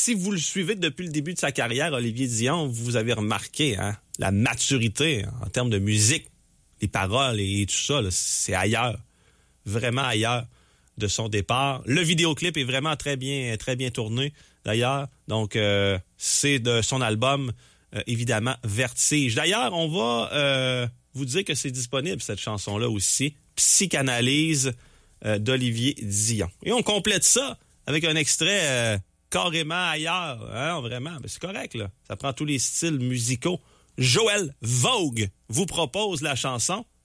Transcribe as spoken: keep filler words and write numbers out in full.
si vous le suivez depuis le début de sa carrière, Olivier Dion, vous avez remarqué hein, la maturité en termes de musique, les paroles et tout ça, là, c'est ailleurs, vraiment ailleurs de son départ. Le vidéoclip est vraiment très bien, très bien tourné, d'ailleurs. Donc, euh, c'est de son album, euh, évidemment, Vertige. D'ailleurs, on va euh, vous dire que c'est disponible, cette chanson-là aussi, Psychanalyse euh, d'Olivier Dion. Et on complète ça avec un extrait euh, carrément ailleurs. Hein, vraiment, ben, c'est correct, là. Ça prend tous les styles musicaux. Joël Vogue vous propose la chanson